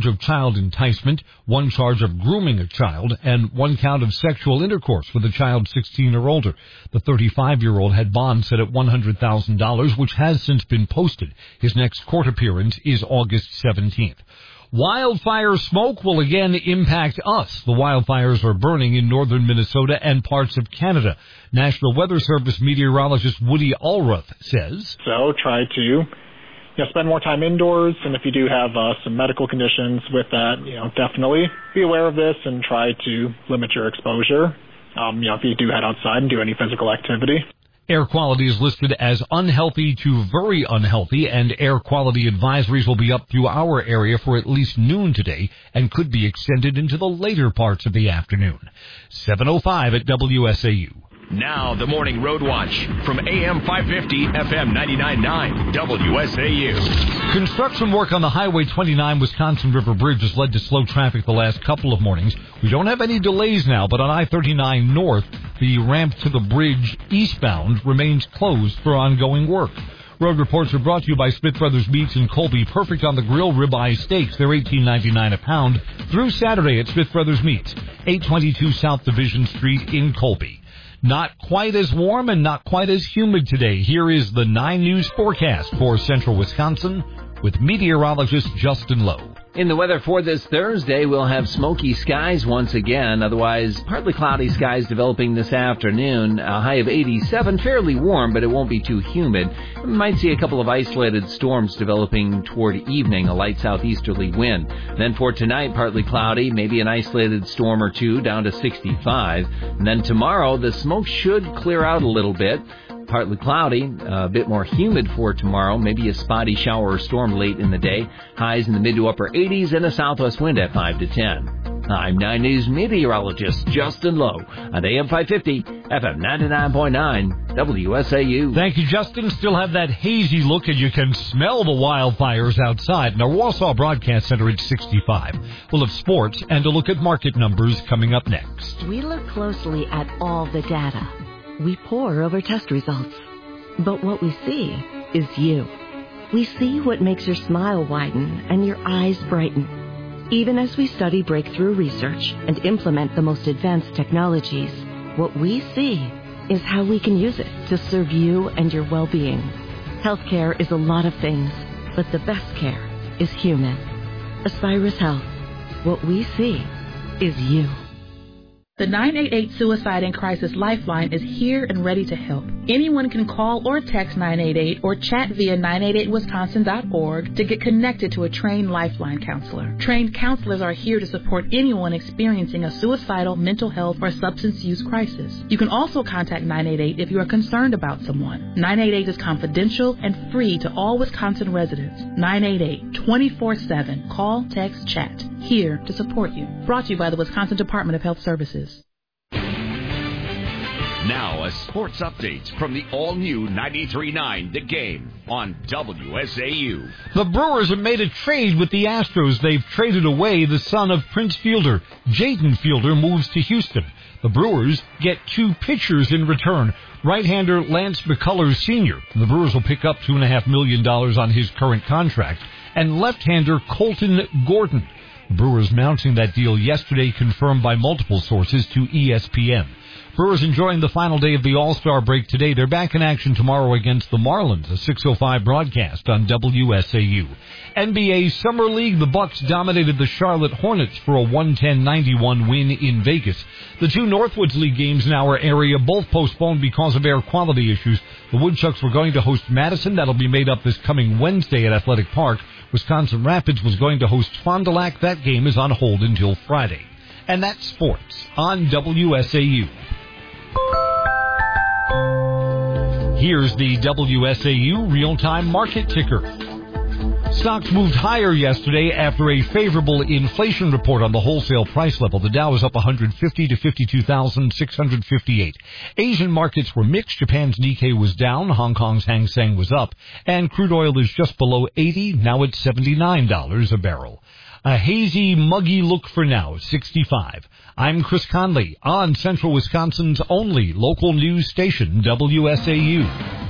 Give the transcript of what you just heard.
charge of child enticement, 1 charge of grooming a child, and 1 count of sexual intercourse with a child 16 or older. The 35-year-old had bond set at $100,000, which has since been posted. His next court appearance is August 17th. Wildfire smoke will again impact us. The wildfires are burning in northern Minnesota and parts of Canada. National Weather Service meteorologist Woody Allruth says, so try to spend more time indoors, and if you do have some medical conditions with that, definitely be aware of this and try to limit your exposure. If you do head outside and do any physical activity. Air quality is listed as unhealthy to very unhealthy, and air quality advisories will be up through our area for at least noon today and could be extended into the later parts of the afternoon. 7:05 at WSAU. Now the Morning Road Watch from AM 550, FM 99.9, WSAU. Construction work on the Highway 29 Wisconsin River Bridge has led to slow traffic the last couple of mornings. We don't have any delays now, but on I-39 North, the ramp to the bridge eastbound remains closed for ongoing work. Road reports are brought to you by Smith Brothers Meats in Colby. Perfect on the grill ribeye steaks. They're $18.99 a pound through Saturday at Smith Brothers Meats, 822 South Division Street in Colby. Not quite as warm and not quite as humid today. Here is the 9 News forecast for central Wisconsin with meteorologist Justin Lowe. In the weather for this Thursday, we'll have smoky skies once again. Otherwise, partly cloudy skies developing this afternoon. A high of 87, fairly warm, but it won't be too humid. We might see a couple of isolated storms developing toward evening, a light southeasterly wind. Then for tonight, partly cloudy, maybe an isolated storm or two, down to 65. And then tomorrow, the smoke should clear out a little bit. Partly cloudy, a bit more humid for tomorrow, maybe a spotty shower or storm late in the day. Highs in the mid to upper 80s and a southwest wind at 5 to 10. I'm 9 News meteorologist Justin Lowe on AM 550, FM 99.9, WSAU. Thank you, Justin. Still have that hazy look, and you can smell the wildfires outside. In our Wausau Broadcast Center at 65. We'll have sports and a look at market numbers coming up next. We look closely at all the data. We pore over test results. But what we see is you. We see what makes your smile widen and your eyes brighten. Even as we study breakthrough research and implement the most advanced technologies, what we see is how we can use it to serve you and your well-being. Healthcare is a lot of things, but the best care is human. Aspirus Health. What we see is you. The 988 Suicide and Crisis Lifeline is here and ready to help. Anyone can call or text 988 or chat via 988wisconsin.org to get connected to a trained Lifeline counselor. Trained counselors are here to support anyone experiencing a suicidal, mental health, or substance use crisis. You can also contact 988 if you are concerned about someone. 988 is confidential and free to all Wisconsin residents. 988, 24/7. Call, text, chat. Here to support you. Brought to you by the Wisconsin Department of Health Services. Now a sports update from the all-new 93.9 The Game on WSAU. The Brewers have made a trade with the Astros. They've traded away the son of Prince Fielder. Jaden Fielder moves to Houston. The Brewers get 2 pitchers in return. Right-hander Lance McCullers Sr. The Brewers will pick up $2.5 million on his current contract. And left-hander Colton Gordon. The Brewers mounting that deal yesterday, confirmed by multiple sources to ESPN. Brewers enjoying the final day of the All-Star break today. They're back in action tomorrow against the Marlins, a 6:05 broadcast on WSAU. NBA Summer League, the Bucks dominated the Charlotte Hornets for a 110-91 win in Vegas. The 2 Northwoods League games in our area both postponed because of air quality issues. The Woodchucks were going to host Madison. That'll be made up this coming Wednesday at Athletic Park. Wisconsin Rapids was going to host Fond du Lac. That game is on hold until Friday. And that's sports on WSAU. Here's the WSAU real-time market ticker. Stocks moved higher yesterday after a favorable inflation report on the wholesale price level. The Dow is up 150 to 52,658. Asian markets were mixed. Japan's Nikkei was down. Hong Kong's Hang Seng was up. And crude oil is just below 80. Now it's $79 a barrel. A hazy, muggy look for now, 65. I'm Chris Conley on Central Wisconsin's only local news station, WSAU.